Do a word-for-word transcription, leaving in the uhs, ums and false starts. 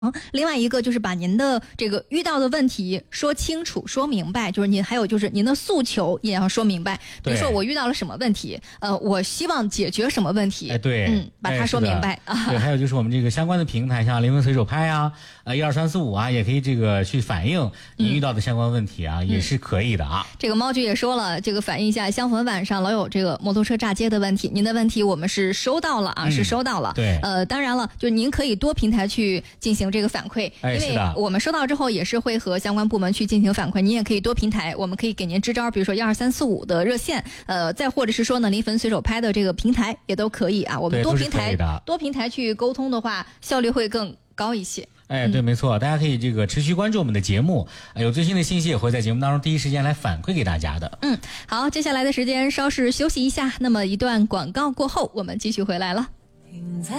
嗯，另外一个就是把您的这个遇到的问题说清楚、说明白，就是您还有就是您的诉求也要说明白。比如说我遇到了什么问题，呃，我希望解决什么问题， 哎，对， 嗯，把它说明白啊。 对，还有就是我们这个相关的平台，像临汾随手拍啊，呃，一二三四五啊，也可以这个去反映您遇到的相关问题啊，嗯、也是可以的啊。 这个猫局也说了，这个反映一下香粉晚上老有这个摩托车炸街的问题，您的问题我们是收到了啊，嗯、是收到了。 对， 呃，当然了，就您可以多平台去进行这个反馈。 哎， 因为我们收到之后也是会和相关部门去进行反馈，您也可以多平台，我们可以给您支招，比如说一二三四五的热线，呃，再或者是说呢，临汾随手拍的这个平台也都可以啊。我们多平台多平台去沟通的话，效率会更高一些。 哎，对，没错，大家可以这个持续关注我们的节目，有最新的信息也会在节目当中第一时间来反馈给大家的。 嗯，好，接下来的时间稍事休息一下，那么一段广告过后，我们继续回来了。